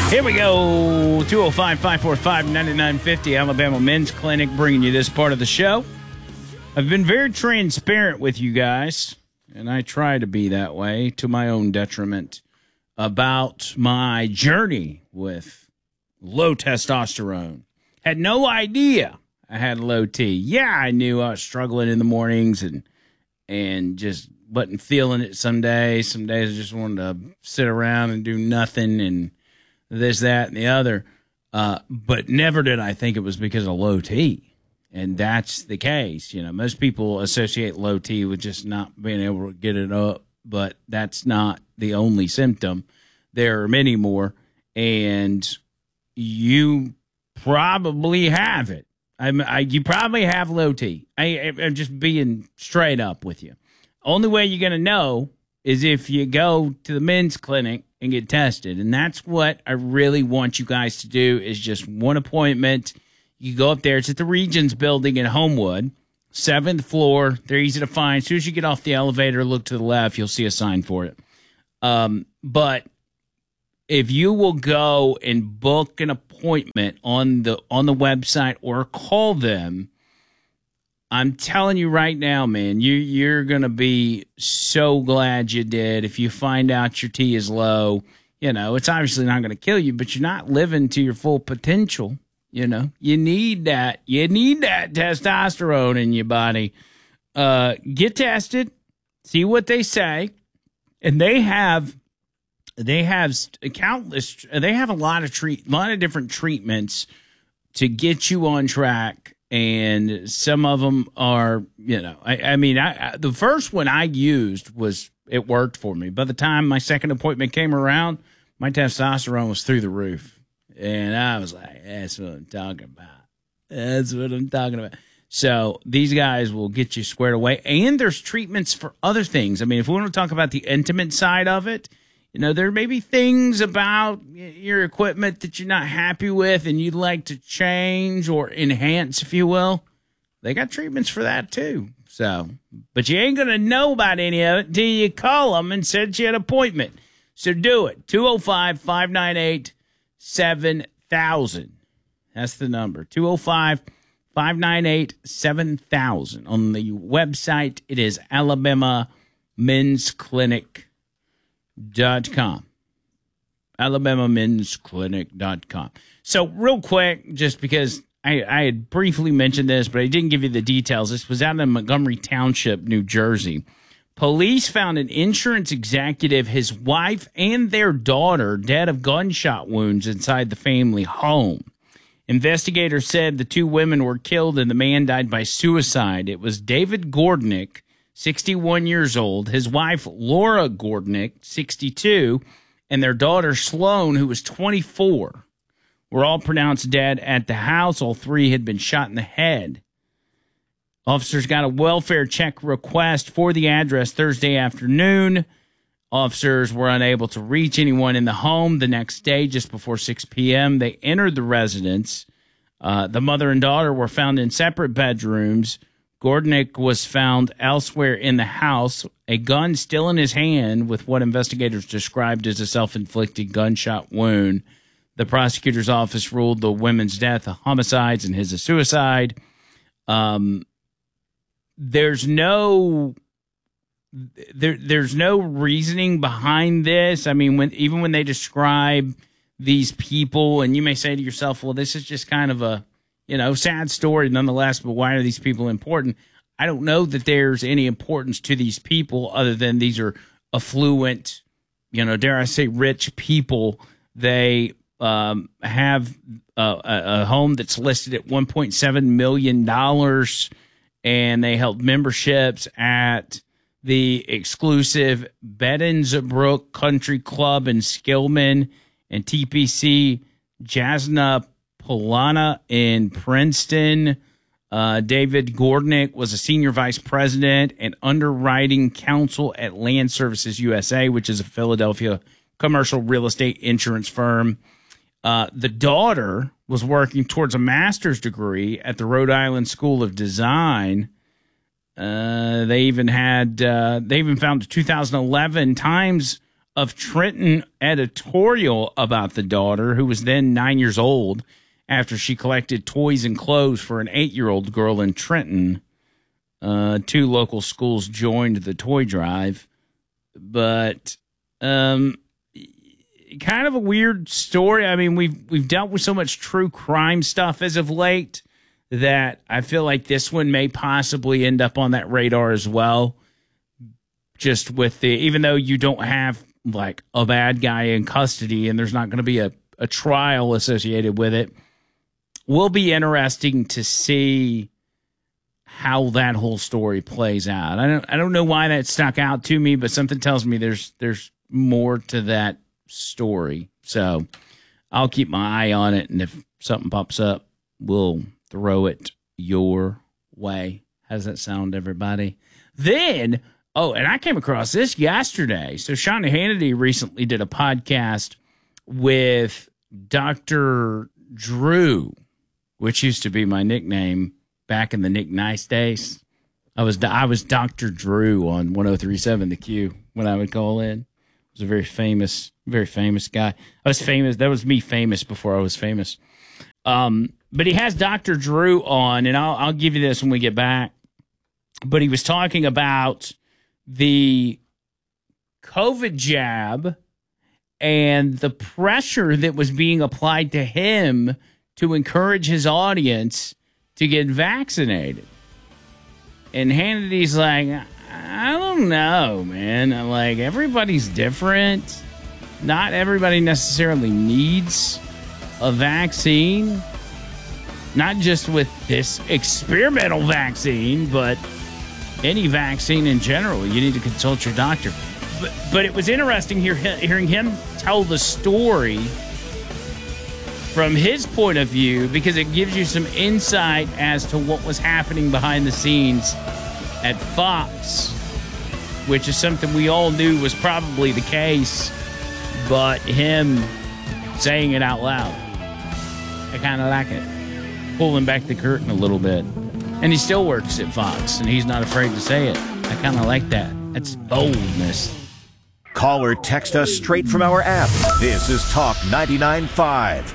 Here we go. 205-545-9950, Alabama Men's Clinic, bringing you this part of the show. I've been very transparent with you guys, and I try to be that way to my own detriment, about my journey with low testosterone. Had no idea I had low T. Yeah, I knew I was struggling in the mornings and just wasn't feeling it some days. Some days I just wanted to sit around and do nothing and this, that, and the other. But never did I think it was because of low T. And that's the case. You know, most people associate low T with just not being able to get it up, but that's not the only symptom. There are many more, and you probably have it. You probably have low T. I'm just being straight up with you. Only way you're going to know is if you go to the men's clinic and get tested. And that's what I really want you guys to do, is just one appointment. You go up there. It's at the Regions building in Homewood, 7th floor. They're easy to find. As soon as you get off the elevator, look to the left, you'll see a sign for it. But if you will go and book an appointment on the website or call them, I'm telling you right now, man, you're going to be so glad you did. If you find out your T is low, you know, it's obviously not going to kill you, but you're not living to your full potential. You know, you need that. You need that testosterone in your body. Get tested, see what they say. And they have countless, they have a lot of different treatments to get you on track. And some of them are, you know, I mean, the first one I used it worked for me. By the time my second appointment came around, my testosterone was through the roof. And I was like, that's what I'm talking about. That's what I'm talking about. So these guys will get you squared away. And there's treatments for other things. I mean, if we want to talk about the intimate side of it, you know, there may be things about your equipment that you're not happy with and you'd like to change or enhance, if you will. They got treatments for that too. So, but you ain't going to know about any of it until you call them and set you an appointment. So do it. 205-598-7000. That's the number. 205-598-7000. On the website, it is AlabamaMen'sClinic.com. AlabamaMen'sClinic.com. So real quick, just because I had briefly mentioned this, but I didn't give you the details. This was out in Montgomery Township, New Jersey. Police found an insurance executive, his wife, and their daughter dead of gunshot wounds inside the family home. Investigators said the two women were killed and the man died by suicide. It was David Gordnick, 61 years old, his wife, Laura Gordnick, 62, and their daughter, Sloan, who was 24, were all pronounced dead at the house. All three had been shot in the head. Officers got a welfare check request for the address Thursday afternoon. Officers were unable to reach anyone in the home. The next day, just before 6 p.m., they entered the residence. The mother and daughter were found in separate bedrooms. Gordnick was found elsewhere in the house, a gun still in his hand with what investigators described as a self-inflicted gunshot wound. The prosecutor's office ruled the women's death a homicide and his a suicide. There's no reasoning behind this. I mean, when they describe these people, and you may say to yourself, well, this is just kind of a, you know, sad story nonetheless, but why are these people important? I don't know that there's any importance to these people other than these are affluent, you know, dare I say rich people. They have a home that's listed at $1.7 million, and they held memberships at the exclusive Bedensbrook Country Club in Skillman and TPC Jasna Polana in Princeton. David Gordnick was a senior vice president and underwriting counsel at Land Services USA, which is a Philadelphia commercial real estate insurance firm. The daughter was working towards a master's degree at the Rhode Island School of Design. They even found a 2011 Times of Trenton editorial about the daughter, who was then 9 years old, after she collected toys and clothes for an 8-year-old girl in Trenton. 2 local schools joined the toy drive. But kind of a weird story. I mean, we've dealt with so much true crime stuff as of late that I feel like this one may possibly end up on that radar as well. Just with even though you don't have like a bad guy in custody and there's not going to be a trial associated with it, will be interesting to see how that whole story plays out. I don't know why that stuck out to me, but something tells me there's more to that story. So I'll keep my eye on it, and if something pops up, we'll throw it your way. How does that sound, everybody? Then, and I came across this yesterday. So Sean Hannity recently did a podcast with Dr. Drew, which used to be my nickname back in the Nick Nice days. I was Dr. Drew on 103.7 The Q when I would call in. I was a very famous guy. I was famous. That was me famous before I was famous. But he has Dr. Drew on, and I'll give you this when we get back. But he was talking about the COVID jab and the pressure that was being applied to him to encourage his audience to get vaccinated. And Hannity's like, I don't know, man. Like, everybody's different. Not everybody necessarily needs a vaccine. Not just with this experimental vaccine, but any vaccine in general. You need to consult your doctor. But it was interesting hearing him tell the story from his point of view, because it gives you some insight as to what was happening behind the scenes at Fox, which is something we all knew was probably the case, but him saying it out loud, I kind of like it. Pulling back the curtain a little bit. And he still works at Fox, and he's not afraid to say it. I kind of like that. That's boldness. Call or text us straight from our app. This is Talk 99.5.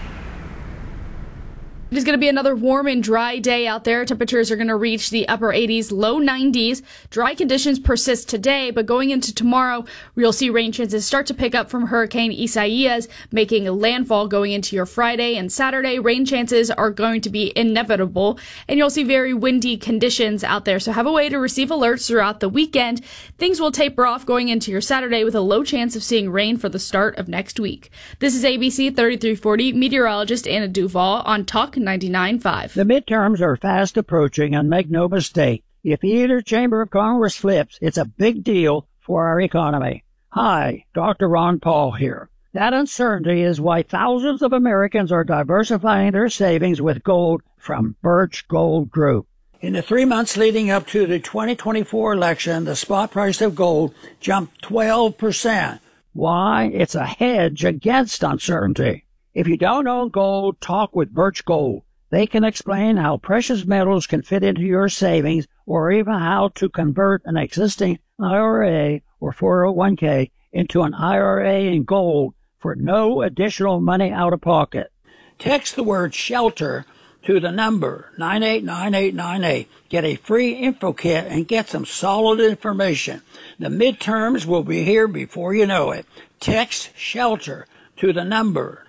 It is going to be another warm and dry day out there. Temperatures are going to reach the upper 80s, low 90s. Dry conditions persist today, but going into tomorrow, you'll see rain chances start to pick up from Hurricane Isaias, making landfall going into your Friday and Saturday. Rain chances are going to be inevitable, and you'll see very windy conditions out there. So have a way to receive alerts throughout the weekend. Things will taper off going into your Saturday with a low chance of seeing rain for the start of next week. This is ABC 3340 meteorologist Anna Duval on Talk 99.5. The midterms are fast approaching, and make no mistake, if either chamber of Congress flips, it's a big deal for our economy. Hi, Dr. Ron Paul here. That uncertainty is why thousands of Americans are diversifying their savings with gold from Birch Gold Group. In the 3 months leading up to the 2024 election, the spot price of gold jumped 12%. Why? It's a hedge against uncertainty. If you don't own gold, talk with Birch Gold. They can explain how precious metals can fit into your savings, or even how to convert an existing IRA or 401k into an IRA in gold for no additional money out of pocket. Text the word SHELTER to the number 989898. Get a free info kit and get some solid information. The midterms will be here before you know it. Text SHELTER to the number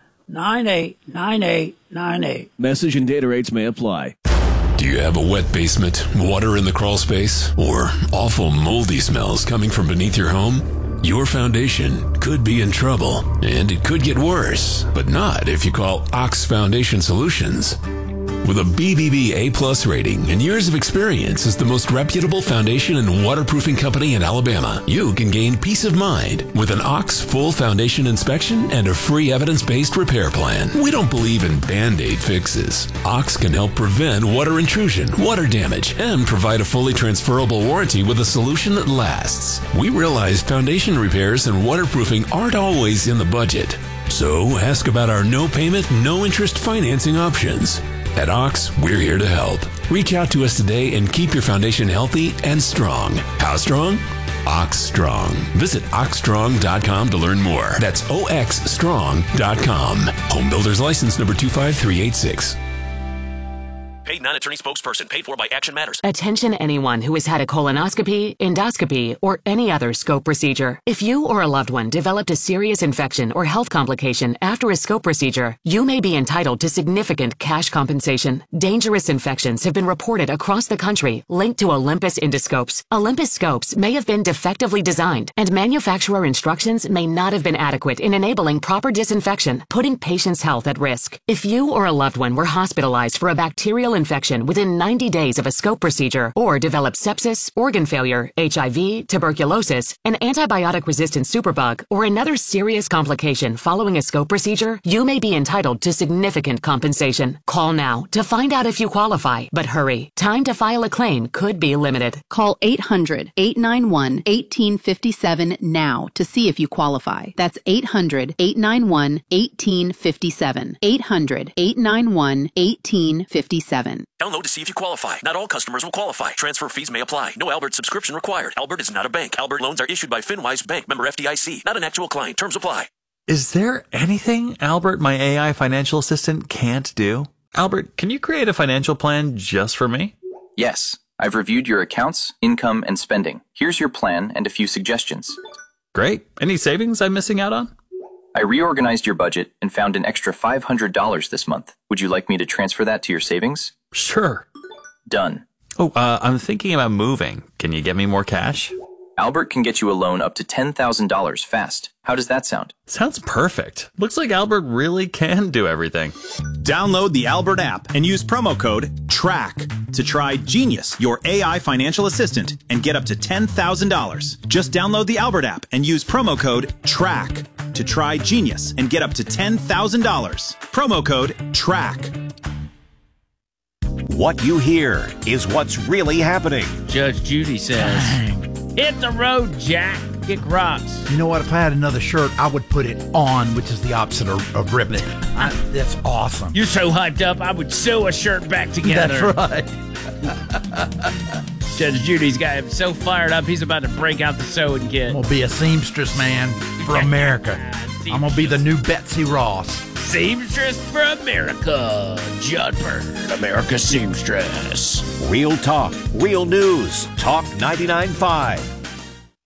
989898. Message and data rates may apply. Do you have a wet basement, water in the crawl space, or awful moldy smells coming from beneath your home? Your foundation could be in trouble, and it could get worse, but not if you call Ox Foundation Solutions. With a BBB A+ rating and years of experience as the most reputable foundation and waterproofing company in Alabama, you can gain peace of mind with an Ox full foundation inspection and a free evidence-based repair plan. We don't believe in Band-Aid fixes. Ox can help prevent water intrusion, water damage, and provide a fully transferable warranty with a solution that lasts. We realize foundation repairs and waterproofing aren't always in the budget. So ask about our no payment, no interest financing options. At Ox, we're here to help. Reach out to us today and keep your foundation healthy and strong. How strong? Ox Strong. Visit oxstrong.com to learn more. That's oxstrong.com. Home Builders License number 25386. Paid non-attorney spokesperson. Paid for by Action Matters. Attention anyone who has had a colonoscopy, endoscopy, or any other scope procedure. If you or a loved one developed a serious infection or health complication after a scope procedure, you may be entitled to significant cash compensation. Dangerous infections have been reported across the country linked to Olympus endoscopes. Olympus scopes may have been defectively designed, and manufacturer instructions may not have been adequate in enabling proper disinfection, putting patients' health at risk. If you or a loved one were hospitalized for a bacterial infection within 90 days of a scope procedure, or developed sepsis, organ failure, HIV, tuberculosis, an antibiotic-resistant superbug, or another serious complication following a scope procedure, you may be entitled to significant compensation. Call now to find out if you qualify, but hurry. Time to file a claim could be limited. Call 800-891-1857 now to see if you qualify. That's 800-891-1857. 800-891-1857. Download to see if you qualify. Not all customers will qualify. Transfer fees may apply. No Albert subscription required. Albert is not a bank. Albert loans are issued by FinWise Bank, member FDIC. Not an actual client. Terms apply. Is there anything Albert, my AI financial assistant, can't do? Albert, can you create a financial plan just for me? Yes. I've reviewed your accounts, income, and spending. Here's your plan and a few suggestions. Great. Any savings I'm missing out on? I reorganized your budget and found an extra $500 this month. Would you like me to transfer that to your savings? Sure. Done. Oh, I'm thinking about moving. Can you get me more cash? Albert can get you a loan up to $10,000 fast. How does that sound? Sounds perfect. Looks like Albert really can do everything. Download the Albert app and use promo code TRACK to try Genius, your AI financial assistant, and get up to $10,000. Just download the Albert app and use promo code TRACK to try Genius and get up to $10,000. Promo code TRACK. What you hear is what's really happening. Judge Judy says, hit the road, Jack. Kick rocks. You know what? If I had another shirt, I would put it on, which is the opposite of ripped. That's awesome. You're so hyped up, I would sew a shirt back together. That's right. Judge Judy's got him so fired up, he's about to break out the sewing kit. I'm going to be a seamstress man for America. I'm going to be the new Betsy Ross. Seamstress for America. Judd Bird, America's seamstress. Real talk, real news. Talk 99.5.